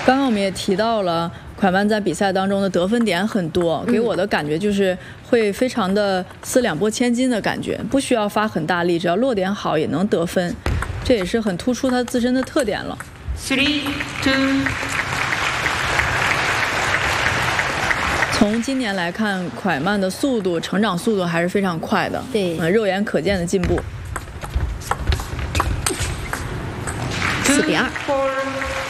刚刚我们也提到了，蒯曼在比赛当中的得分点很多，给我的感觉就是会非常的四两拨千斤的感觉，不需要发很大力，只要落点好也能得分，这也是很突出他自身的特点了。3-2。从今年来看，蒯曼的速度成长速度还是非常快的， 对， 肉眼可见的进步。 4-2。